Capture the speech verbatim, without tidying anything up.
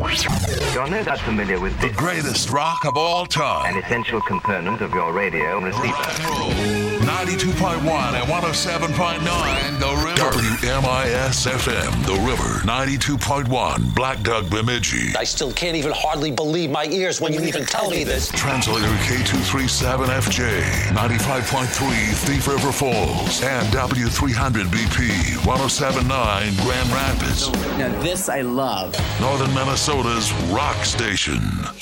You're no doubt familiar with The this, greatest rock of all time. an essential component of your radio receiver. Rock and roll. ninety-two point one and one oh seven point nine, The River. W M I S F M, The River. ninety-two point one, Black Dog Bemidji. I still can't even hardly believe my ears when you even tell me this. Translator K two thirty-seven F J, ninety-five point three Thief River Falls, and W three hundred B P, one oh seven point nine Grand Rapids. Now this I love. Northern Minnesota's rock station.